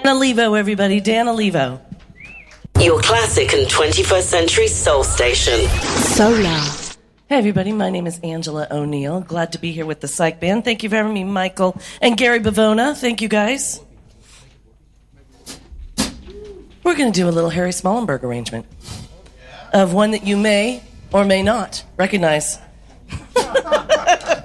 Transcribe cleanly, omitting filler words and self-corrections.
Dan Olivo, everybody. Dan Olivo. Your classic and 21st century soul station. Solar. Hey, everybody. My name is Angela O'Neill. Glad to be here with the Psych Band. Thank you for having me, Michael and Gary Bavona. Thank you, guys. We're going to do a little Harry Smollenberg arrangement of one that you may or may not recognize.